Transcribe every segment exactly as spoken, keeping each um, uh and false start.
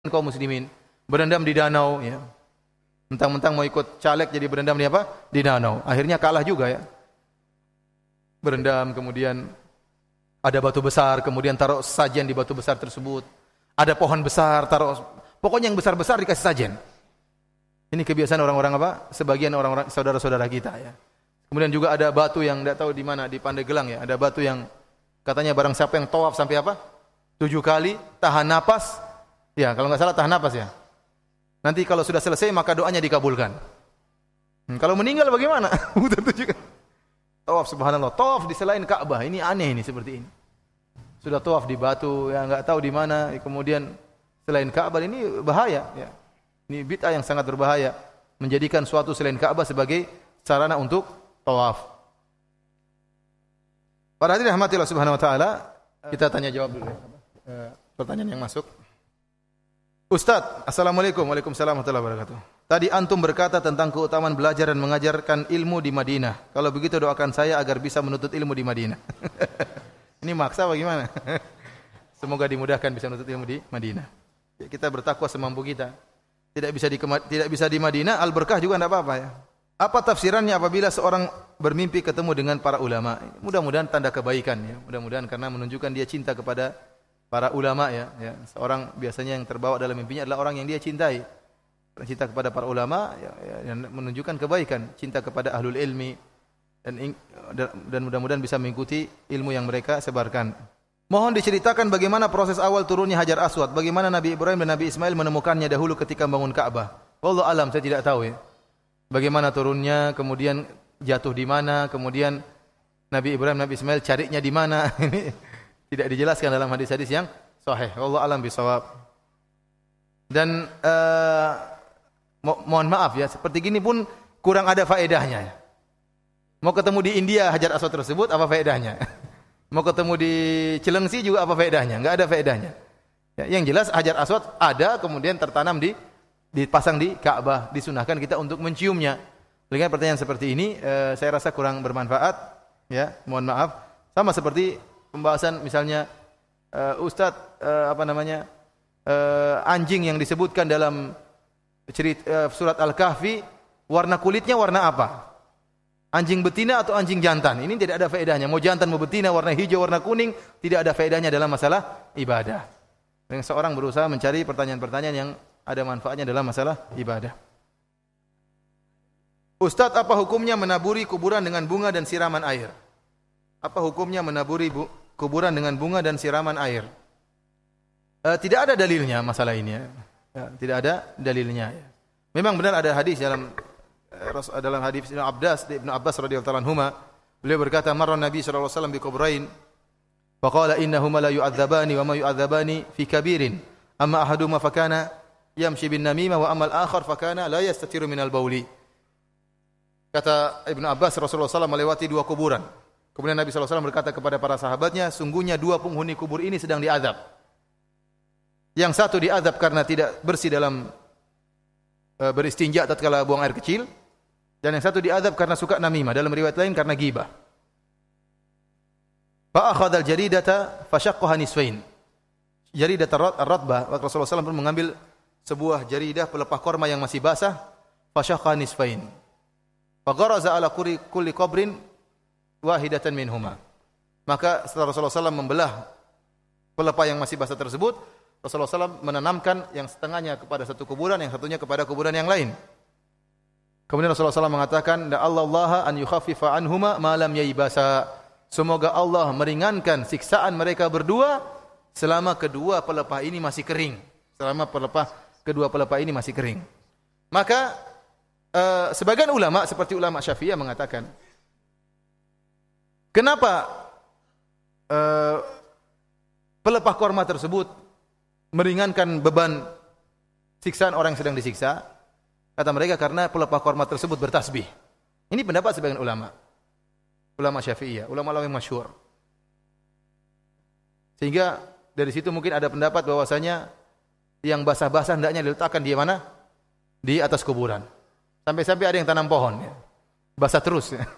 kaum muslimin, berendam di danau ya. Mentang-mentang mau ikut caleg jadi berendam di apa? Di danau. Akhirnya kalah juga ya. Berendam, kemudian ada batu besar, kemudian taruh sajen di batu besar tersebut. Ada pohon besar, taruh pokoknya yang besar-besar dikasih sajen. Ini kebiasaan orang-orang apa? Sebagian orang-orang saudara-saudara kita ya. Kemudian juga ada batu yang tidak tahu di mana, di Pandeglang ya. Ada batu yang katanya barang siapa yang tawaf sampai apa? Tujuh kali, tahan napas. Ya, kalau nggak salah tahan napas ya. Nanti kalau sudah selesai maka doanya dikabulkan. Hmm, kalau meninggal bagaimana? Tawaf subhanallah, tawaf di selain Ka'bah. Ini aneh ini seperti ini. Sudah tawaf di batu, ya nggak tahu di mana. Kemudian selain Ka'bah ini bahaya. Ya. Ini bid'ah yang sangat berbahaya. Menjadikan suatu selain Ka'bah sebagai sarana untuk tawaf. Para hadirin rahmati Allah Subhanahu wa taala, kita tanya jawab dulu ya. Pertanyaan yang masuk. Ustaz, Assalamualaikum. Waalaikumsalam warahmatullahi wabarakatuh. Tadi antum berkata tentang keutamaan belajar dan mengajarkan ilmu di Madinah. Kalau begitu doakan saya agar bisa menuntut ilmu di Madinah. Ini maksa bagaimana? Semoga dimudahkan bisa menuntut ilmu di Madinah. Ya, kita bertakwa semampu kita. Tidak bisa di tidak bisa di Madinah, al-berkah juga tidak apa-apa ya. Apa tafsirannya apabila seorang bermimpi ketemu dengan para ulama? Mudah-mudahan tanda kebaikan ya. Mudah-mudahan karena menunjukkan dia cinta kepada para ulama ya, ya. Seorang biasanya yang terbawa dalam mimpinya adalah orang yang dia cintai. Cinta kepada para ulama ya, ya, yang menunjukkan kebaikan, cinta kepada ahlul ilmi dan dan mudah-mudahan bisa mengikuti ilmu yang mereka sebarkan. Mohon diceritakan bagaimana proses awal turunnya Hajar Aswad, bagaimana Nabi Ibrahim dan Nabi Ismail menemukannya dahulu ketika membangun Ka'bah. Wallahu alam, saya tidak tahu ya. Bagaimana turunnya, kemudian jatuh di mana, kemudian Nabi Ibrahim, Nabi Ismail carinya di mana. Ini tidak dijelaskan dalam hadis-hadis yang sahih. Wallahu alam bisawab. Dan uh, mo mohon maaf ya, seperti gini pun kurang ada faedahnya. Mau ketemu di India Hajar Aswad tersebut apa faedahnya? Mau ketemu di Cilengsi juga apa faedahnya? Enggak ada faedahnya. Ya, yang jelas Hajar Aswad ada kemudian tertanam di dipasang di Ka'bah, disunahkan kita untuk menciumnya. Dengan pertanyaan seperti ini uh, saya rasa kurang bermanfaat ya, mohon maaf. Sama seperti pembahasan misalnya uh, Ustadz uh, apa namanya uh, anjing yang disebutkan dalam cerita uh, surat Al-Kahfi, warna kulitnya warna apa? Anjing betina atau anjing jantan? Ini tidak ada faedahnya. Mau jantan mau betina, warna hijau, warna kuning, tidak ada faedahnya dalam masalah ibadah. Yang seorang berusaha mencari pertanyaan-pertanyaan yang ada manfaatnya dalam masalah ibadah. Ustadz, apa hukumnya menaburi kuburan dengan bunga dan siraman air? Apa hukumnya menaburi bu kuburan dengan bunga dan siraman air? E, tidak ada dalilnya masalah ini ya. Ya, tidak ada dalilnya ya. Memang benar ada hadis dalam dalam hadis Ibnu Abbas Ibnu Abbas radhiyallahu anhuma, beliau berkata marra Nabi sallallahu alaihi wasallam bi qubrain fa qala innahuma la yu'adzabani wa ma yu'adzabani fi kabirin amma ahaduhuma fa kana yamshi bin namimah wa amma al-akhar fa kana la yastatiru min al-bauli. Kata Ibnu Abbas, Rasulullah sallallahu alaihi wasallam melewati dua kuburan. Kemudian Nabi sallallahu alaihi wasallam berkata kepada para sahabatnya, sungguhnya dua penghuni kubur ini sedang diazab. Yang satu diazab karena tidak bersih dalam e, beristinja tatkala buang air kecil, dan yang satu diazab karena suka namimah, dalam riwayat lain karena ghibah. Fa akhadha al-jaridata fa shaqqaha nisfain. Jaridah ar-ratbah, Rasulullah sallallahu alaihi wasallam pun mengambil sebuah jaridah pelepah korma yang masih basah, fa shaqqaha nisfain. Fa gharaza ala kulli qabrin wahidatan minhuma. Maka setelah Rasulullah sallallahu alaihi wasallam membelah pelepah yang masih basah tersebut, Rasulullah sallallahu alaihi wasallam menanamkan yang setengahnya kepada satu kuburan, yang satunya kepada kuburan yang lain. Kemudian Rasulullah sallallahu alaihi wasallam mengatakan, "Allaha an yukhaffifa anhuma ma lam yaybasa." Semoga Allah meringankan siksaan mereka berdua selama kedua pelepah ini masih kering. Selama pelepah kedua pelepah ini masih kering. Maka uh, sebagian ulama seperti ulama Syafi'iyah mengatakan, kenapa uh, pelepah korma tersebut meringankan beban siksaan orang yang sedang disiksa? Kata mereka karena pelepah korma tersebut bertasbih. Ini pendapat sebagian ulama. Ulama Syafi'iyah, ulama-ulama yang masyhur. Sehingga dari situ mungkin ada pendapat bahwasanya yang basah-basah hendaknya diletakkan di mana? Di atas kuburan. Sampai-sampai ada yang tanam pohon ya. Basah terus ya.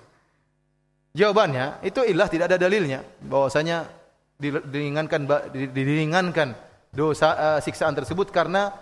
Jawabannya, itu ilah tidak ada dalilnya bahwasanya diringankan diringankan dosa uh, siksaan tersebut karena